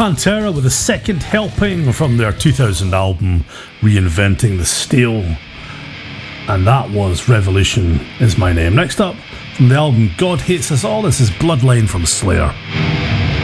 Pantera with a second helping from their 2000 album Reinventing the Steel, and that was Revolution Is My Name. Next up, from the album God Hates Us All, this is Bloodline from Slayer.